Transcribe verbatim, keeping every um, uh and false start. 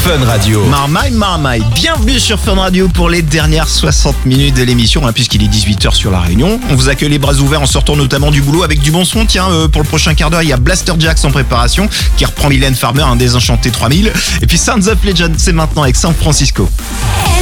Fun Radio. Marmaille, Marmaille, bienvenue sur Fun Radio pour les dernières soixante minutes de l'émission, hein, puisqu'il est dix-huit heures sur La Réunion. On vous accueille les bras ouverts en sortant notamment du boulot avec du bon son. Tiens, euh, pour le prochain quart d'heure, il y a Blaster Jacks en préparation qui reprend Mylène Farmer, un Désenchanté trois mille. Et puis Sounds of Legend, c'est maintenant avec San Francisco.